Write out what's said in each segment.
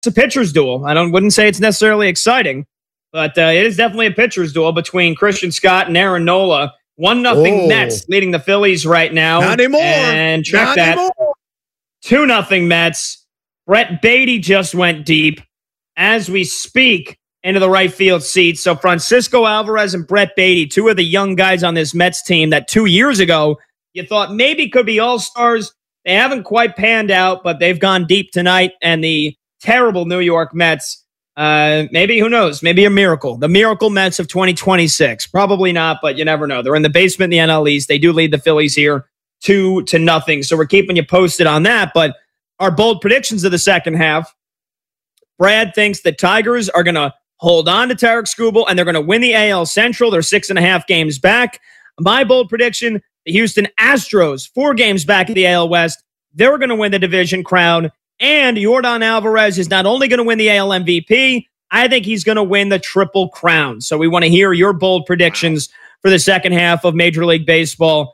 a pitcher's duel. Wouldn't say it's necessarily exciting, but it is definitely a pitcher's duel between Christian Scott and Aaron Nola. 1-0 Mets leading the Phillies right now. Not anymore. And check that. 2-0 Mets. Brett Beatty just went deep as we speak into the right field seat. So Francisco Alvarez and Brett Beatty, two of the young guys on this Mets team that 2 years ago you thought maybe could be all-stars. They haven't quite panned out, but they've gone deep tonight. And the terrible New York Mets, maybe, who knows, maybe a miracle. The miracle Mets of 2026. Probably not, but you never know. They're in the basement in the NL East. They do lead the Phillies here 2-0. So we're keeping you posted on that. But our bold predictions of the second half, Brad thinks the Tigers are going to hold on to Tarek Skubal and they're going to win the AL Central. They're 6.5 games back. My bold prediction, the Houston Astros, 4 games back in the AL West. They're going to win the division crown. And Yordan Alvarez is not only going to win the AL MVP, I think he's going to win the Triple Crown. So we want to hear your bold predictions for the second half of Major League Baseball.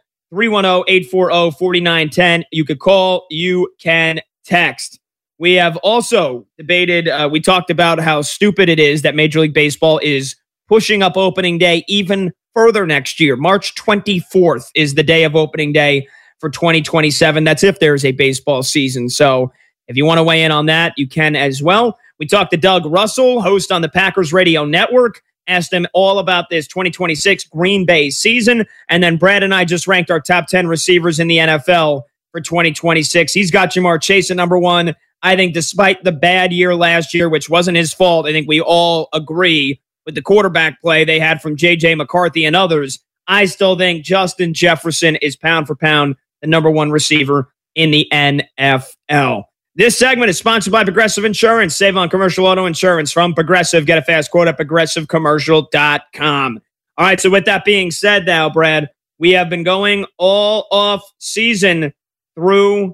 310-840-4910. You could call, you can text. We have also debated, we talked about how stupid it is that Major League Baseball is pushing up opening day even further next year. March 24th is the day of opening day for 2027. That's if there's a baseball season. So if you want to weigh in on that, you can as well. We talked to Doug Russell, host on the Packers Radio Network, asked him all about this 2026 Green Bay season. And then Brad and I just ranked our top 10 receivers in the NFL for 2026. He's got Jamar Chase at number 1. I think despite the bad year last year, which wasn't his fault, I think we all agree with the quarterback play they had from J.J. McCarthy and others. I still think Justin Jefferson is pound for pound the number 1 receiver in the NFL. This segment is sponsored by Progressive Insurance. Save on commercial auto insurance from Progressive. Get a fast quote at progressivecommercial.com. All right, so with that being said now, Brad, we have been going all off season through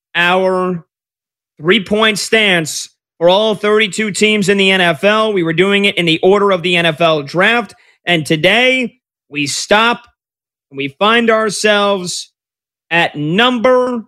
our 3-point stance for all 32 teams in the NFL. We were doing it in the order of the NFL draft. And today we stop and we find ourselves at number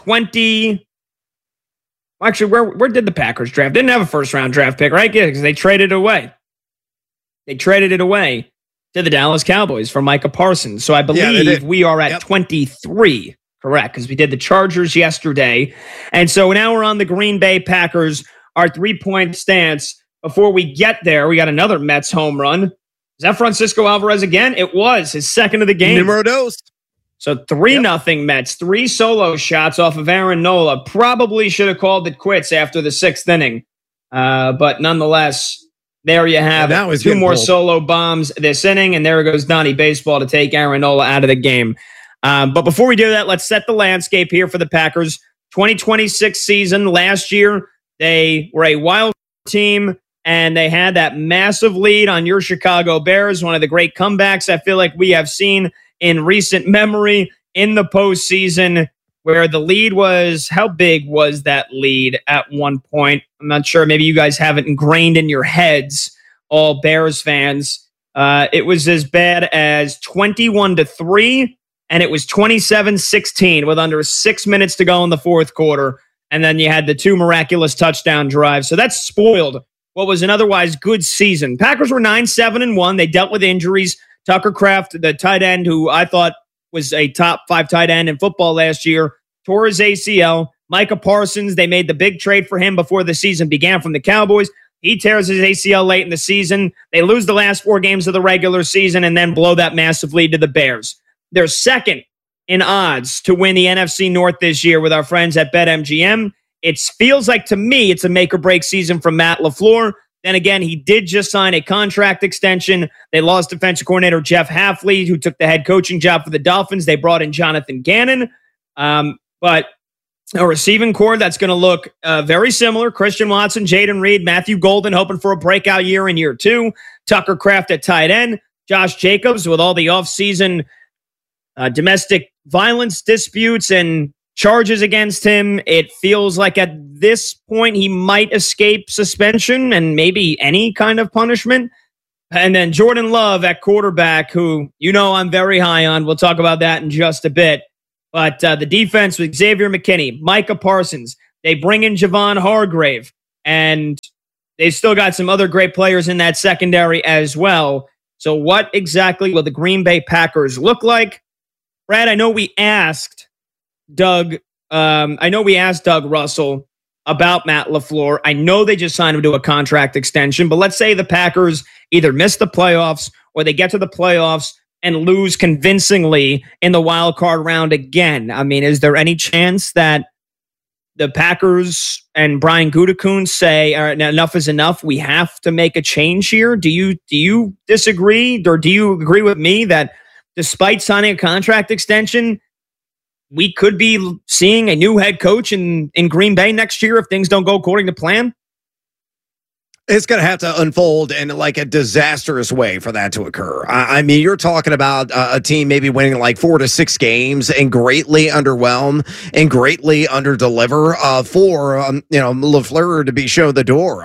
20. Actually, where did the Packers draft? Didn't have a first-round draft pick, right? Yeah, because they traded it away. They traded it away to the Dallas Cowboys for Micah Parsons. So I believe we are at 23, correct, because we did the Chargers yesterday. And so now we're on the Green Bay Packers, our 3-point stance. Before we get there, we got another Mets home run. Is that Francisco Alvarez again? It was his second of the game. Numero dos. So 3-0 Mets, 3 solo shots off of Aaron Nola. Probably should have called it quits after the 6th inning. But nonetheless, there you have it. 2 more solo bombs this inning, and there goes Donnie Baseball to take Aaron Nola out of the game. But before we do that, let's set the landscape here for the Packers. 2026 season, last year, they were a wild team, and they had that massive lead on your Chicago Bears, one of the great comebacks I feel like we have seen in recent memory in the postseason, where the lead was, how big was that lead at one point? I'm not sure. Maybe you guys have it ingrained in your heads, all Bears fans. It was as bad as 21-3, and it was 27-16 with under 6 minutes to go in the fourth quarter. And then you had the 2 miraculous touchdown drives. So that spoiled what was an otherwise good season. Packers were 9-7-1. They dealt with injuries. Tucker Kraft, the tight end, who I thought was a top 5 tight end in football last year, tore his ACL. Micah Parsons, they made the big trade for him before the season began from the Cowboys. He tears his ACL late in the season. They lose the last 4 games of the regular season and then blow that massive lead to the Bears. They're second in odds to win the NFC North this year with our friends at BetMGM. It feels like, to me, it's a make-or-break season from Matt LaFleur. Then again, he did just sign a contract extension. They lost defensive coordinator Jeff Hafley, who took the head coaching job for the Dolphins. They brought in Jonathan Gannon. But a receiving core that's going to look very similar. Christian Watson, Jaden Reed, Matthew Golden hoping for a breakout year in year 2. Tucker Kraft at tight end. Josh Jacobs with all the offseason domestic violence disputes and charges against him. It feels like at this point he might escape suspension and maybe any kind of punishment. And then Jordan Love at quarterback, who I'm very high on. We'll talk about that in just a bit. But the defense with Xavier McKinney, Micah Parsons, they bring in Javon Hargrave. and they've still got some other great players in that secondary as well. So what exactly will the Green Bay Packers look like? Brad, I know we asked Doug Russell about Matt LaFleur. I know they just signed him to a contract extension, but let's say the Packers either miss the playoffs or they get to the playoffs and lose convincingly in the wild card round again. I mean, is there any chance that the Packers and Brian Gutekunst say, all right, now enough is enough, we have to make a change here? Do you disagree, or do you agree with me that despite signing a contract extension, we could be seeing a new head coach in Green Bay next year if things don't go according to plan? It's going to have to unfold in like a disastrous way for that to occur. I mean, you're talking about a team maybe winning like 4 to 6 games and greatly underwhelm and greatly underdeliver for LaFleur to be shown the door.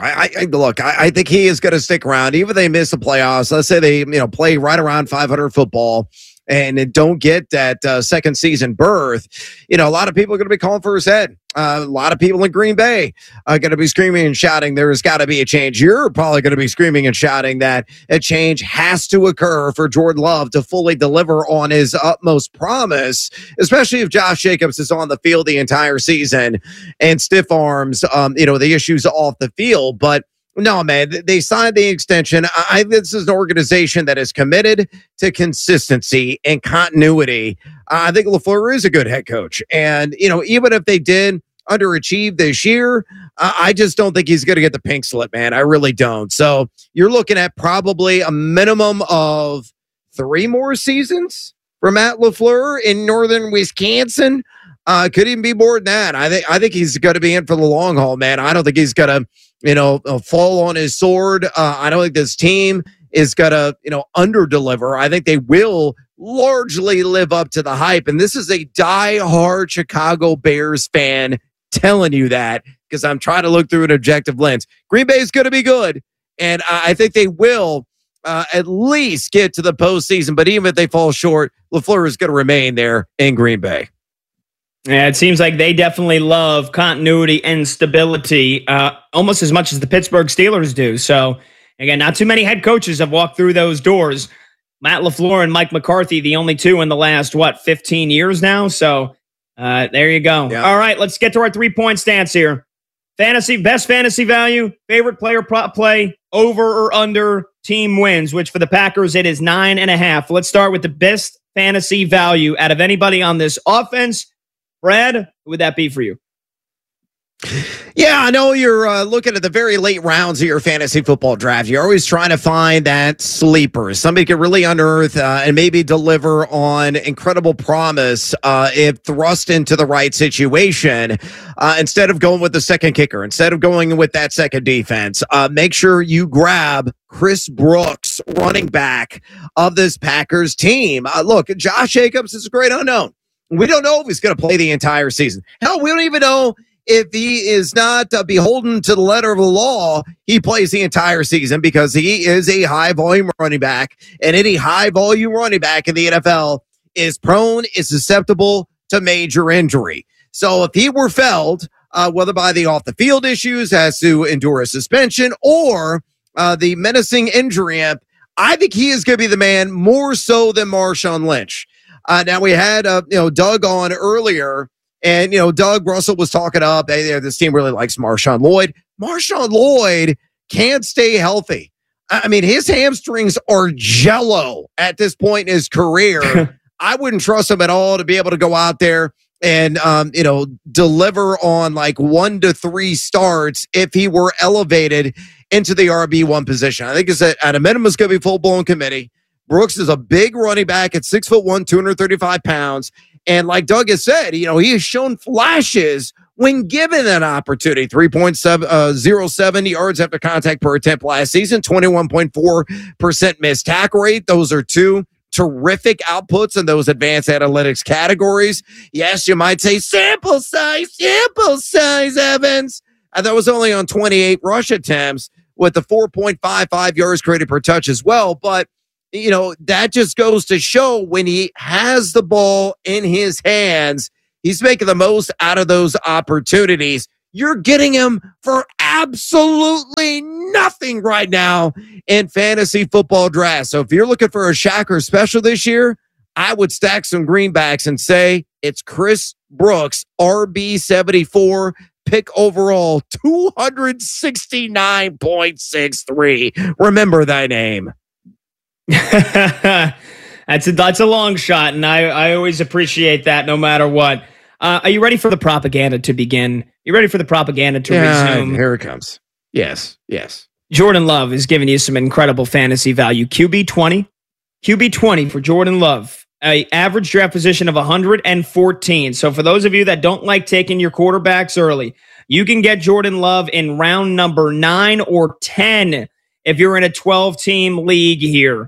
I think he is going to stick around even if they miss the playoffs. Let's say they play right around 500 football and don't get that second season berth. A lot of people are going to be calling for his head. A lot of people in Green Bay are going to be screaming and shouting, there's got to be a change. You're probably going to be screaming and shouting that a change has to occur for Jordan Love to fully deliver on his utmost promise, especially if Josh Jacobs is on the field the entire season and stiff arms, the issues off the field. But no, man, they signed the extension. This is an organization that is committed to consistency and continuity. I think LaFleur is a good head coach. And, even if they did underachieve this year, I just don't think he's going to get the pink slip, man. I really don't. So you're looking at probably a minimum of 3 more seasons for Matt LaFleur in northern Wisconsin. Could even be more than that. I think he's going to be in for the long haul, man. I don't think he's going to fall on his sword. I don't think this team is going to, underdeliver. I think they will largely live up to the hype. And this is a diehard Chicago Bears fan telling you that, because I'm trying to look through an objective lens. Green Bay is going to be good, and I think they will at least get to the postseason. But even if they fall short, LaFleur is going to remain there in Green Bay. Yeah, it seems like they definitely love continuity and stability almost as much as the Pittsburgh Steelers do. So, again, not too many head coaches have walked through those doors. Matt LaFleur and Mike McCarthy, the only two in the last, 15 years now? So, there you go. Yeah. All right, let's get to our 3-point stance here. Best fantasy value, favorite player prop play, over or under, team wins, which for the Packers, it is 9.5. Let's start with the best fantasy value out of anybody on this offense. Brad, who would that be for you? Yeah, I know you're looking at the very late rounds of your fantasy football draft. You're always trying to find that sleeper, somebody could really unearth and maybe deliver on incredible promise if thrust into the right situation. Instead of going with the second kicker, instead of going with that second defense, make sure you grab Chris Brooks, running back of this Packers team. Look, Josh Jacobs is a great unknown. We don't know if he's going to play the entire season. Hell, we don't even know if he is not beholden to the letter of the law, he plays the entire season, because he is a high-volume running back, and any high-volume running back in the NFL is susceptible to major injury. So if he were felled, whether by the off-the-field issues, has to endure a suspension, or the menacing injury amp, I think he is going to be the man more so than Marshawn Lynch. Now, we had Doug on earlier, and, Doug Russell was talking up, this team really likes Marshawn Lloyd. Marshawn Lloyd can't stay healthy. I mean, his hamstrings are jello at this point in his career. I wouldn't trust him at all to be able to go out there and, deliver on like 1 to 3 starts if he were elevated into the RB1 position. I think it's at a minimum, it's going to be full-blown committee. Brooks is a big running back at 6'1", 235 pounds. And like Doug has said, he has shown flashes when given an opportunity. 3.07 yards after contact per attempt last season, 21.4% missed tackle rate. Those are 2 terrific outputs in those advanced analytics categories. Yes, you might say sample size, Evans. And that was only on 28 rush attempts with the 4.55 yards created per touch as well. But that just goes to show when he has the ball in his hands, he's making the most out of those opportunities. You're getting him for absolutely nothing right now in fantasy football draft. So if you're looking for a Shacker special this year, I would stack some greenbacks and say it's Chris Brooks, RB74, pick overall, 269.63. Remember that name. That's a long shot, and I always appreciate that no matter what. Are you ready for the propaganda to begin? You ready for the propaganda to resume? Here it comes. Yes. Jordan Love is giving you some incredible fantasy value. QB20 for Jordan Love. An average draft position of 114. So for those of you that don't like taking your quarterbacks early, you can get Jordan Love in round number 9 or 10 if you're in a 12-team league here.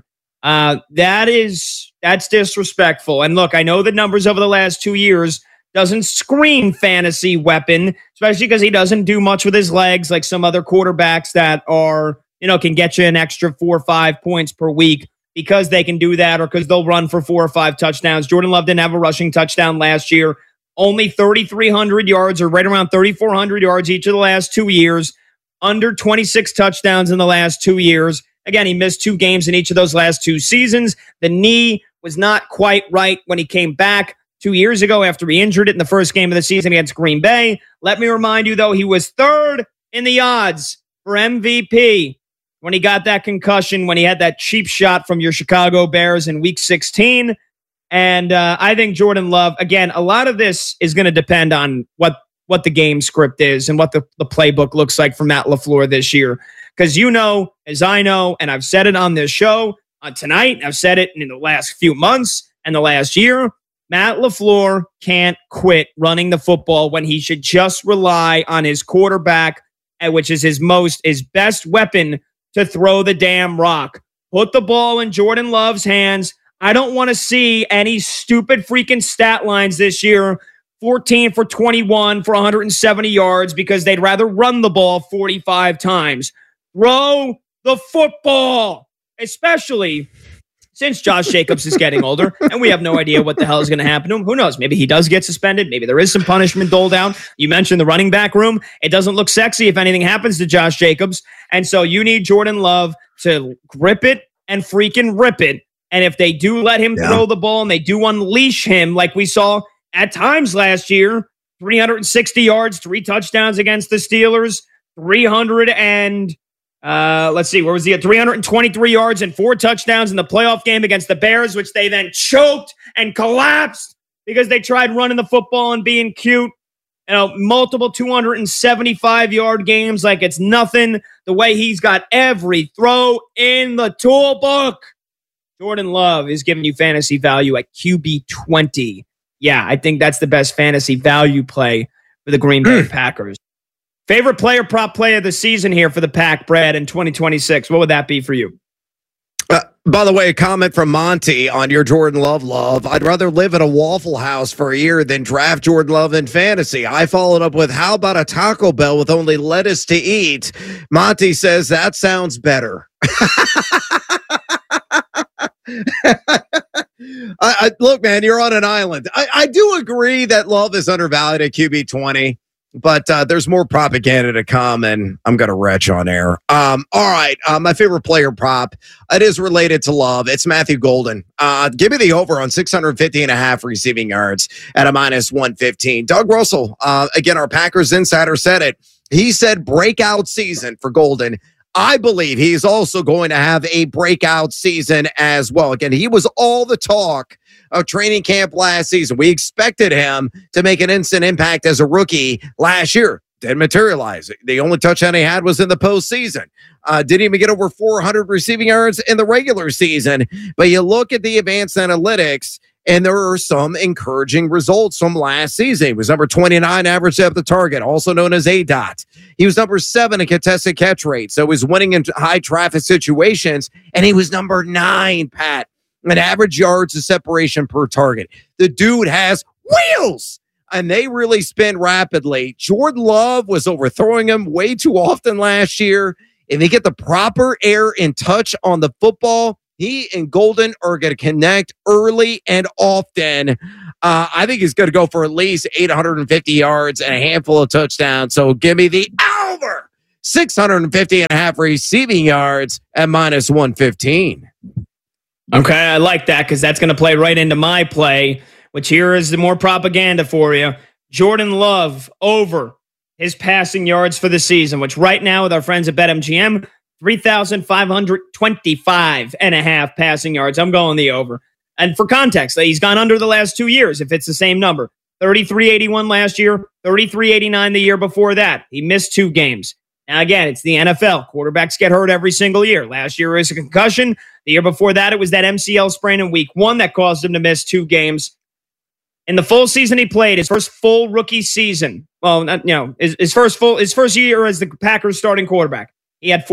That's disrespectful. And look, I know the numbers over the last 2 years doesn't scream fantasy weapon, especially because he doesn't do much with his legs like some other quarterbacks that are, can get you an extra 4 or 5 points per week because they can do that or because they'll run for 4 or 5 touchdowns. Jordan Love didn't have a rushing touchdown last year. Only 3,300 yards or right around 3,400 yards each of the last 2 years. Under 26 touchdowns in the last 2 years. Again, he missed 2 games in each of those last 2 seasons. The knee was not quite right when he came back 2 years ago after he injured it in the first game of the season against Green Bay. Let me remind you, though, he was 3rd in the odds for MVP when he got that concussion, when he had that cheap shot from your Chicago Bears in Week 16. And I think Jordan Love, again, a lot of this is going to depend on what the game script is and what the playbook looks like for Matt LaFleur this year. Because as I know, and I've said it on this show tonight, I've said it in the last few months and the last year, Matt LaFleur can't quit running the football when he should just rely on his quarterback, which is his best weapon to throw the damn rock. Put the ball in Jordan Love's hands. I don't want to see any stupid freaking stat lines this year. 14 for 21 for 170 yards because they'd rather run the ball 45 times. Throw the football, especially since Josh Jacobs is getting older and we have no idea what the hell is going to happen to him. Who knows? Maybe he does get suspended. Maybe there is some punishment doled out. You mentioned the running back room. It doesn't look sexy if anything happens to Josh Jacobs. And so you need Jordan Love to grip it and freaking rip it. And if they do let him throw the ball and they do unleash him like we saw at times last year, 360 yards, 3 touchdowns against the Steelers, 323 yards and 4 touchdowns in the playoff game against the Bears, which they then choked and collapsed because they tried running the football and being cute. Multiple 275-yard games like it's nothing. The way he's got every throw in the tool book. Jordan Love is giving you fantasy value at QB20. Yeah, I think that's the best fantasy value play for the Green Bay Packers. Favorite player prop play of the season here for the Pack, Brad, in 2026. What would that be for you? By the way, a comment from Monty on your Jordan Love. I'd rather live at a Waffle House for a year than draft Jordan Love in fantasy. I followed up with, how about a Taco Bell with only lettuce to eat? Monty says, that sounds better. Look, man, you're on an island. I do agree that Love is undervalued at QB20. But there's more propaganda to come, and I'm going to retch on air. All right, my favorite player prop, it is related to Love. It's Matthew Golden. Give me the over on 650.5 receiving yards at a -115. Doug Russell, again, our Packers insider said it. He said breakout season for Golden. I believe he's also going to have a breakout season as well. Again, he was all the talk of training camp last season. We expected him to make an instant impact as a rookie last year. Didn't materialize. The only touchdown he had was in the postseason. Didn't even get over 400 receiving yards in the regular season. But you look at the advanced analytics, and there are some encouraging results from last season. He was number 29 average depth of target, also known as ADOT. He was number 7 in contested catch rate, so he was winning in high traffic situations, and he was number 9, Pat, in average yards of separation per target. The dude has wheels, and they really spin rapidly. Jordan Love was overthrowing him way too often last year. If they get the proper air and touch on the football, he and Golden are going to connect early and often. I think he's going to go for at least 850 yards and a handful of touchdowns. So give me the over 650.5 receiving yards at minus 115. Okay, I like that because that's going to play right into my play, which here is the more propaganda for you. Jordan Love over his passing yards for the season, which right now with our friends at BetMGM, 3,525.5 passing yards. I'm going the over. And for context, he's gone under the last 2 years if it's the same number. 33.81 last year, 33.89 the year before that. He missed 2 games. Now, again, it's the NFL. Quarterbacks get hurt every single year. Last year it was a concussion. The year before that, it was that MCL sprain in week 1 that caused him to miss 2 games. In the full season he played, his first full rookie season, his first year as the Packers starting quarterback, he had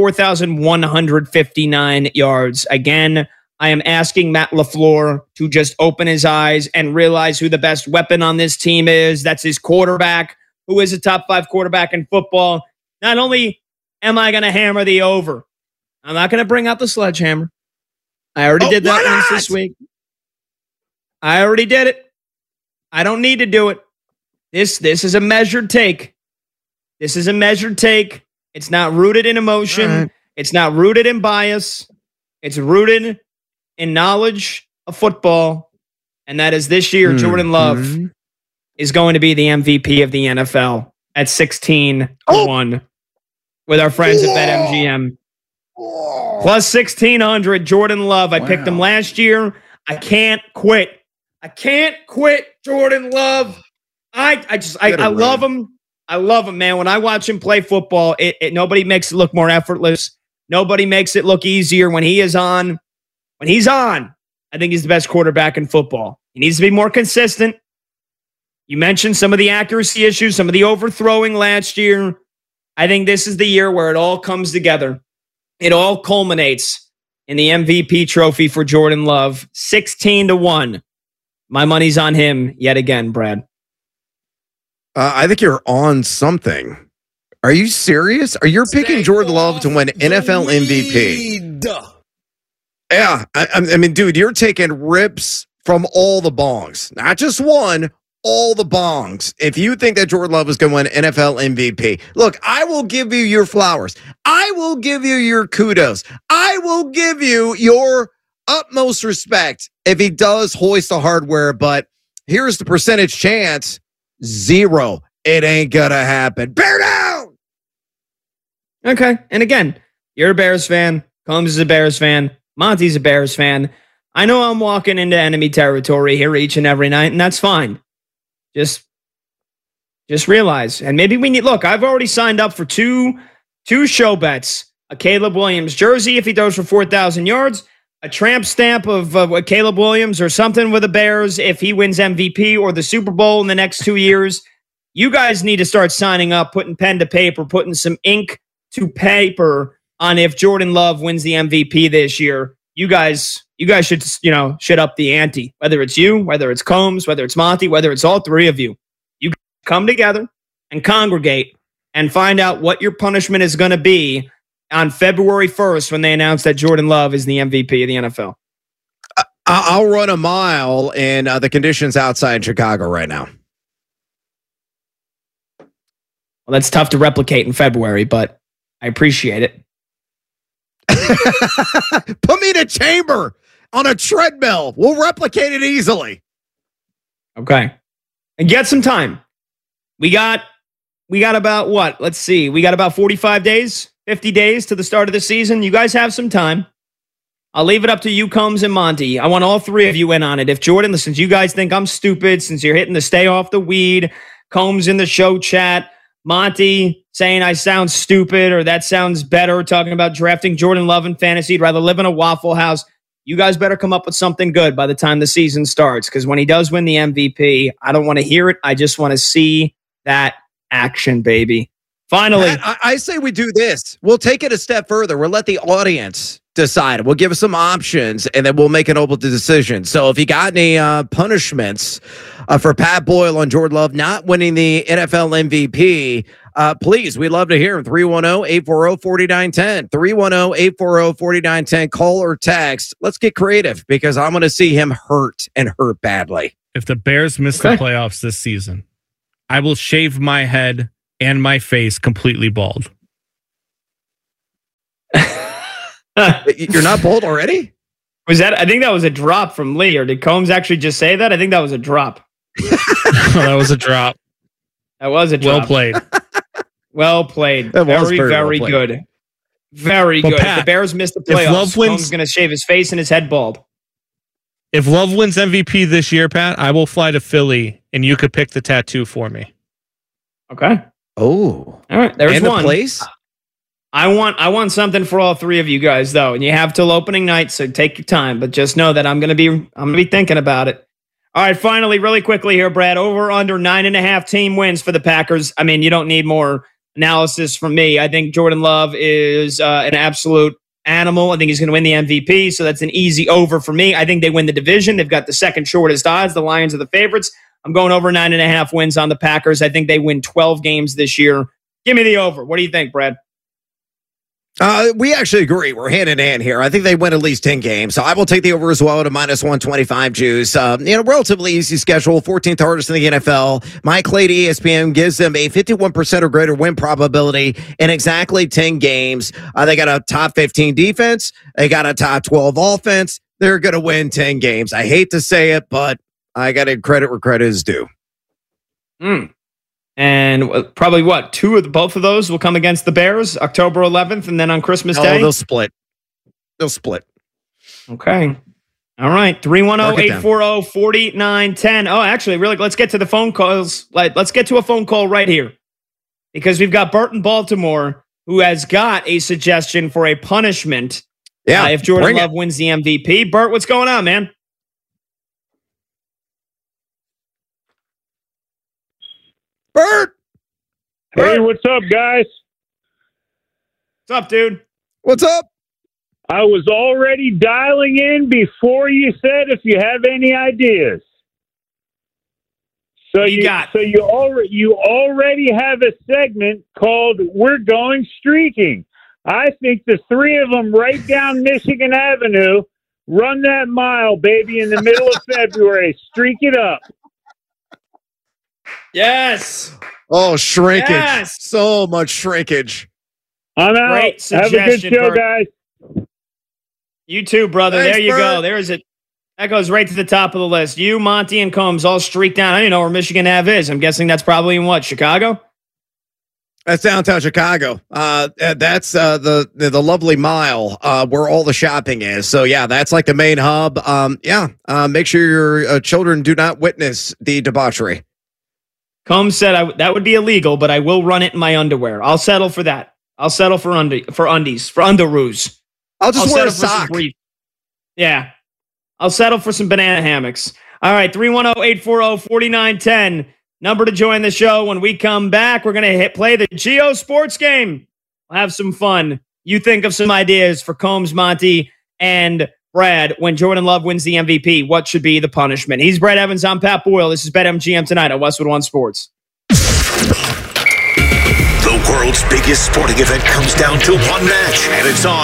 4,159 yards. Again, I am asking Matt LaFleur to just open his eyes and realize who the best weapon on this team is. That's his quarterback, who is a top 5 quarterback in football. Not only am I going to hammer the over, I'm not going to bring out the sledgehammer. I already did that once this week. I already did it. I don't need to do it. This is a measured take. This is a measured take. It's not rooted in emotion. Right. It's not rooted in bias. It's rooted in knowledge of football. And that is this year, Jordan Love is going to be the MVP of the NFL at 16-1 with our friends at BetMGM. Plus 1,600, Jordan Love. I picked him last year. I can't quit. I can't quit Jordan Love. I love him. I love him, man. When I watch him play football, nobody makes it look more effortless. Nobody makes it look easier when he is on. When he's on, I think he's the best quarterback in football. He needs to be more consistent. You mentioned some of the accuracy issues, some of the overthrowing last year. I think this is the year where it all comes together. It all culminates in the MVP trophy for Jordan Love. 16-1. My money's on him yet again, Brad. I think you're on something. Are you serious? Are you picking Jordan Love to win NFL MVP? Yeah. I mean, dude, you're taking rips from all the bongs. Not just one, all the bongs. If you think that Jordan Love is going to win NFL MVP, look, I will give you your flowers. I will give you your kudos. I will give you your utmost respect if he does hoist the hardware. But here's the percentage chance. 0. It ain't gonna happen. Bear down! Okay. And again, you're a Bears fan. Combs is a Bears fan. Monty's a Bears fan. I know I'm walking into enemy territory here each and every night, and that's fine. Just realize. And maybe we need... Look, I've already signed up for two show bets. A Caleb Williams jersey if he throws for 4,000 yards. A tramp stamp of Caleb Williams or something with the Bears if he wins MVP or the Super Bowl in the next 2 years. You guys need to start signing up, putting pen to paper, putting some ink to paper on if Jordan Love wins the MVP this year. You guys should, shut up the ante. Whether it's you, whether it's Combs, whether it's Monty, whether it's all 3 of you. You come together and congregate and find out what your punishment is going to be on February 1st when they announce that Jordan Love is the MVP of the NFL. I'll run a mile in the conditions outside Chicago right now. Well, that's tough to replicate in February, but I appreciate it. Put me in a chamber on a treadmill. We'll replicate it easily. Okay. And get some time. We got about what? Let's see. We got about 45 days. 50 days to the start of the season. You guys have some time. I'll leave it up to you, Combs and Monty. I want all 3 of you in on it. If Jordan, since you guys think I'm stupid, since you're hitting the stay off the weed, Combs in the show chat, Monty saying I sound stupid or that sounds better, talking about drafting Jordan Love in fantasy, rather live in a Waffle House. You guys better come up with something good by the time the season starts, because when he does win the MVP, I don't want to hear it. I just want to see that action, baby. Finally, I say we do this. We'll take it a step further. We'll let the audience decide. We'll give us some options, and then we'll make an open decision. So if you got any punishments for Pat Boyle on Jordan Love not winning the NFL MVP, please, we'd love to hear them. 310-840-4910. 310-840-4910. Call or text. Let's get creative because I'm going to see him hurt and hurt badly. If the Bears miss the playoffs this season, I will shave my head and my face completely bald. You're not bold already? I think that was a drop from Lee, or did Combs actually just say that? I think that was a drop. That was a drop. That was a drop. Well played. Well played. Very good. Very good. Pat, if the Bears missed the playoffs, Combs is going to shave his face and his head bald. If Love wins MVP this year, Pat, I will fly to Philly, and you could pick the tattoo for me. Okay. Oh. All right. There's and one. A place? I want something for all three of you guys, though, and you have till opening night, so take your time. But just know that I'm gonna be thinking about it. All right, finally, really quickly here, Brad. Over under 9.5 team wins for the Packers. I mean, you don't need more analysis from me. I think Jordan Love is an absolute animal. I think he's going to win the MVP, so that's an easy over for me. I think they win the division. They've got the second shortest odds. The Lions are the favorites. I'm going over 9.5 wins on the Packers. I think they win 12 games this year. Give me the over. What do you think, Brad? We actually agree. We're hand in hand here. I think they win at least 10 games. So I will take the over as well to -125 juice. Relatively easy schedule, 14th hardest in the NFL. Mike Clay, ESPN, gives them a 51% or greater win probability in exactly 10 games. They got a top 15 defense. They got a top 12 offense. They're going to win 10 games. I hate to say it, but I got to credit where credit is due. And probably both of those will come against the Bears October 11th and then on Christmas Day? They'll split. Okay. All right. 310-840-4910. Oh, actually, really, let's get to the phone calls. Let's get to a phone call right here because we've got Bert in Baltimore who has got a suggestion for a punishment if Jordan Love wins the MVP. Bert, what's going on, man? Bert! Hey, what's up, guys? What's up, dude? What's up? I was already dialing in before you said if you have any ideas. So you already have a segment called "We're Going Streaking." I think the three of them right down Michigan Avenue run that mile, baby, in the middle of February. Streak it up. Yes. Oh, shrinkage. Yes. So much shrinkage. I'm out. Great suggestion, have a good show, Bert. Guys. You too, brother. Thanks, there you go. There's it. That goes right to the top of the list. You, Monty, and Combs all streak down. I don't even know where Michigan Ave is. I'm guessing that's probably in what, Chicago? That's downtown Chicago. That's the lovely mile where all the shopping is. So yeah, that's like the main hub. Make sure your children do not witness the debauchery. Combs said that would be illegal, but I will run it in my underwear. I'll settle for that. I'll settle for undies, for underoos. I'll wear a sock. Yeah. I'll settle for some banana hammocks. All right, 310-840-4910. Number to join the show. When we come back, we're going to play the Geo Sports Game. We'll have some fun. You think of some ideas for Combs, Monty, and Brad when Jordan Love wins the MVP. What should be the punishment? He's Brad Evans. I'm Pat Boyle. This is BetMGM tonight on Westwood One Sports. The world's biggest sporting event comes down to one match, and it's on